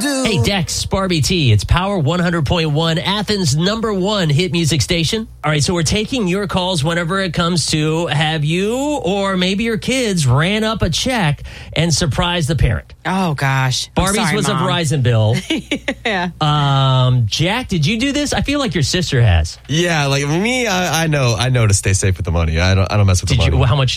do. Hey, Dex, Barbie T. It's Power 100.1, Athens' #1 hit music station. All right, so we're taking your calls whenever it comes to have you or maybe your kids ran up a check and surprised the parent. Oh, gosh. Barbie's was Mom. a Verizon bill. Yeah. Jack, did you do this? I feel like your sister has. Yeah, like me, I know to stay safe with the money. I don't mess with the money. How much